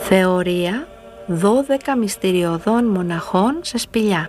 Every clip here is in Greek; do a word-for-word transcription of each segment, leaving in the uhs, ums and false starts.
Θεωρία δώδεκα μυστηριωδών μοναχών σε σπηλιά.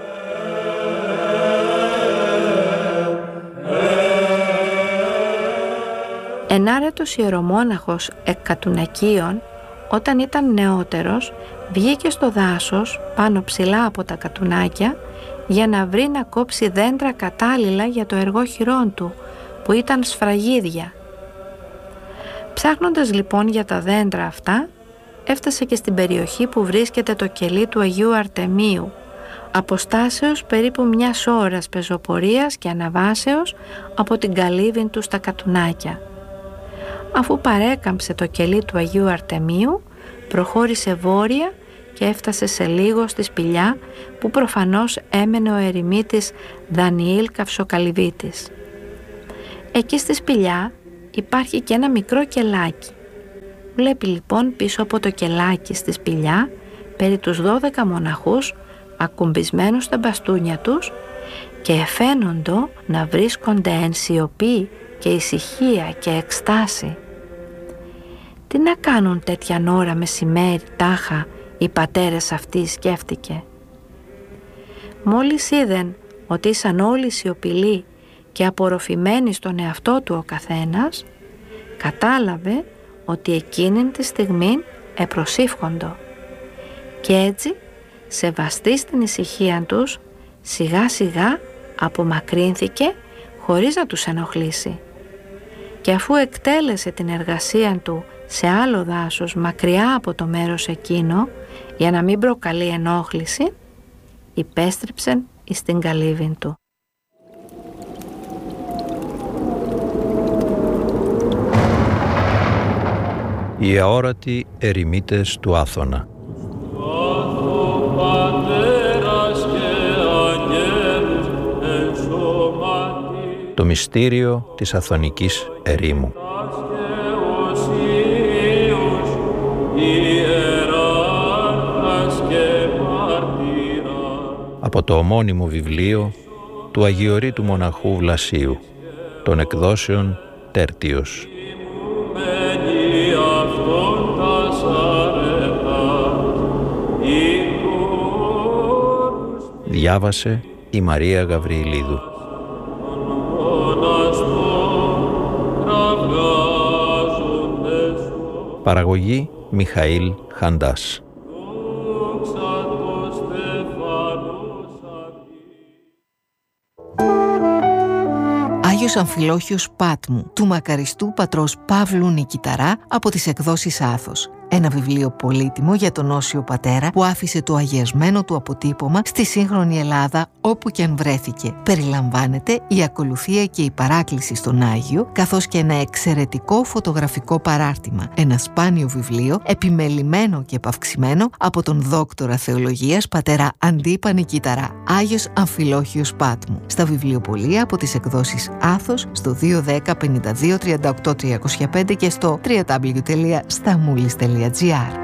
Ενάρετος ιερομόναχος εκ Κατουνακίων, όταν ήταν νεότερος, βγήκε στο δάσος πάνω ψηλά από τα κατουνάκια για να βρει να κόψει δέντρα κατάλληλα για το εργό χειρών του, που ήταν σφραγίδια. Ψάχνοντας λοιπόν για τα δέντρα αυτά, έφτασε και στην περιοχή που βρίσκεται το κελί του Αγίου Αρτεμίου, αποστάσεως περίπου μιας ώρας πεζοπορίας και αναβάσεως από την καλύβην του στα κατουνάκια. Αφού παρέκαμψε το κελί του Αγίου Αρτεμίου, προχώρησε βόρεια και έφτασε σε λίγο στη σπηλιά που προφανώς έμενε ο ερημίτης Δανιήλ Καυσοκαλυβίτης. Εκεί στη σπηλιά υπάρχει και ένα μικρό κελάκι. Βλέπει λοιπόν πίσω από το κελάκι στη σπηλιά περί τους δώδεκα μοναχούς ακουμπισμένους στα μπαστούνια τους και εφαίνοντο να βρίσκονται εν σιωπή και ησυχία και εκστάση. Τι να κάνουν τέτοιαν ώρα μεσημέρι τάχα οι πατέρες αυτοί, σκέφτηκε. Μόλις είδεν ότι ήσαν όλοι σιωπηλοί και απορροφημένοι στον εαυτό του ο καθένας, κατάλαβε ότι εκείνην τη στιγμή επροσήφχοντο. Και έτσι, σεβαστή στην ησυχία τους, σιγά σιγά απομακρύνθηκε χωρίς να τους ενοχλήσει. Και αφού εκτέλεσε την εργασία του σε άλλο δάσος μακριά από το μέρος εκείνο, για να μην προκαλεί ενόχληση, υπέστριψεν εις την καλύβην του. Οι αόρατοι ερημίτες του Άθωνα. Το μυστήριο της Αθωνικής ερήμου. Από το ομώνυμο βιβλίο του Αγιορείτου Μοναχού Βλασίου, των εκδόσεων Τέρτιος. Διάβασε η Μαρία Γαβριηλίδου. Παραγωγή Μιχαήλ Χαντάς. Άγιος Αμφιλόχιος Πάτμου, του μακαριστού πατρός Παύλου Νικηταρά, από τις εκδόσεις Άθος. Ένα βιβλίο πολύτιμο για τον Όσιο Πατέρα που άφησε το αγιασμένο του αποτύπωμα στη σύγχρονη Ελλάδα όπου και αν βρέθηκε. Περιλαμβάνεται η ακολουθία και η παράκληση στον Άγιο, καθώς και ένα εξαιρετικό φωτογραφικό παράρτημα. Ένα σπάνιο βιβλίο, επιμελημένο και επαυξημένο από τον δόκτορα θεολογίας πατέρα Αντίπα Νικηταρά, Άγιος Αμφιλόχιος Πάτμου. Στα βιβλιοπωλεία από τις εκδόσεις Άθος στο δύο δέκα πενήντα δύο τριάντα οκτώ τριακόσια πέντε και στο double-u double-u double-u τελεία σταμούλης τελεία τζι άρ.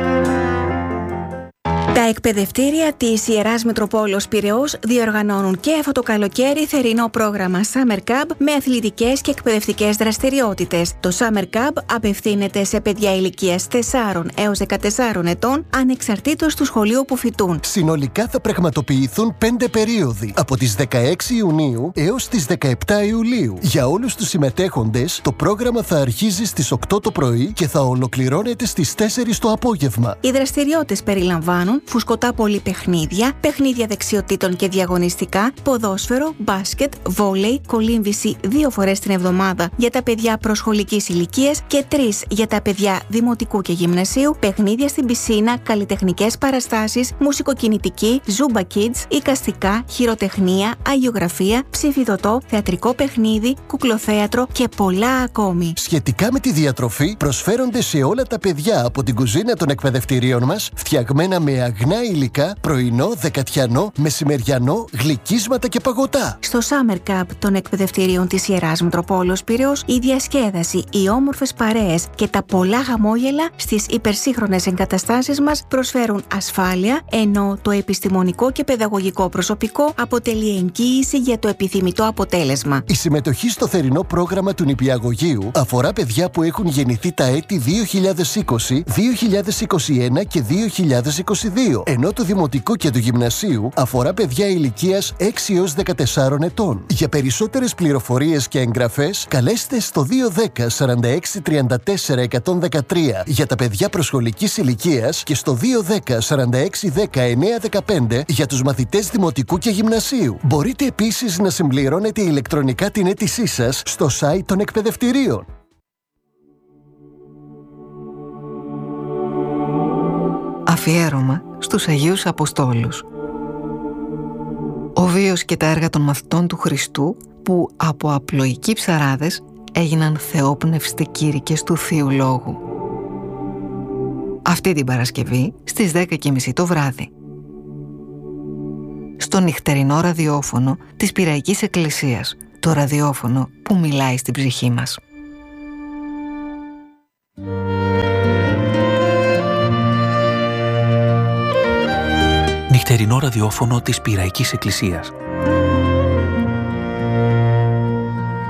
Τα εκπαιδευτήρια της Ιεράς Μητροπόλεως Πειραιώς διοργανώνουν και αυτό το καλοκαίρι θερινό πρόγραμμα Summer Camp με αθλητικές και εκπαιδευτικές δραστηριότητες. Το Summer Camp απευθύνεται σε παιδιά ηλικίας τεσσάρων έως δεκατεσσάρων ετών, ανεξαρτήτως του σχολείου που φοιτούν. Συνολικά θα πραγματοποιηθούν πέντε περίοδοι, από τις δεκαέξι Ιουνίου έως τις δεκαεπτά Ιουλίου. Για όλους τους συμμετέχοντες, το πρόγραμμα θα αρχίζει στις οκτώ το πρωί και θα ολοκληρώνεται στις τέσσερις το απόγευμα. Οι δραστηριότητες περιλαμβάνουν φουσκωτά πολυπαιχνίδια, παιχνίδια δεξιοτήτων και διαγωνιστικά, ποδόσφαιρο, μπάσκετ, βόλεϊ, κολύμβηση δύο φορές την εβδομάδα για τα παιδιά προσχολικής ηλικίας και τρεις για τα παιδιά δημοτικού και γυμνασίου, παιχνίδια στην πισίνα, καλλιτεχνικές παραστάσεις, μουσικοκινητική, Zumba Kids, εικαστικά, χειροτεχνία, αγιογραφία, ψηφιδωτό, θεατρικό παιχνίδι, κουκλοθέατρο και πολλά ακόμη. Σχετικά με τη διατροφή, προσφέρονται σε όλα τα παιδιά από την κουζίνα των εκπαιδευτηρίων μας, φτιαγμένα με αγνά υλικά, πρωινό, δεκατιανό, μεσημεριανό, γλυκίσματα και παγωτά. Στο Summer Cup των εκπαιδευτηρίων της Ιεράς Μητροπόλεως Πειραιώς, η διασκέδαση, οι όμορφες παρέες και τα πολλά χαμόγελα στις υπερσύγχρονες εγκαταστάσεις μας προσφέρουν ασφάλεια, ενώ το επιστημονικό και παιδαγωγικό προσωπικό αποτελεί εγγύηση για το επιθυμητό αποτέλεσμα. Η συμμετοχή στο θερινό πρόγραμμα του νηπιαγωγείου αφορά παιδιά που έχουν γεννηθεί τα έτη δύο χιλιάδες είκοσι, δύο χιλιάδες είκοσι ένα και δύο χιλιάδες είκοσι δύο, ενώ το δημοτικό και του γυμνασίου αφορά παιδιά ηλικίας έξι έως δεκατεσσάρων ετών. Για περισσότερες πληροφορίες και εγγραφές, καλέστε στο δύο ένα μηδέν σαράντα έξι τριάντα τέσσερα εκατόν δεκατρία για τα παιδιά προσχολικής ηλικίας και στο δύο ένα μηδέν σαράντα έξι δέκα εννιακόσια δεκαπέντε για τους μαθητές δημοτικού και γυμνασίου. Μπορείτε επίσης να συμπληρώνετε ηλεκτρονικά την αίτησή σας στο site των εκπαιδευτηρίων. Αφιέρωμα στους Αγίους Αποστόλους. Ο βίος και τα έργα των μαθητών του Χριστού που από απλοϊκοί ψαράδες έγιναν θεόπνευστοι κήρυκες του Θείου Λόγου. Αυτή την Παρασκευή στις δέκα και μισή το βράδυ. Στο νυχτερινό ραδιόφωνο της Πειραϊκής Εκκλησίας, το ραδιόφωνο που μιλάει στην ψυχή μας. Νυχτερινό ραδιόφωνο της Πειραϊκής Εκκλησίας.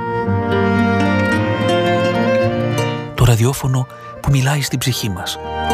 Το ραδιόφωνο που μιλάει στην ψυχή μας.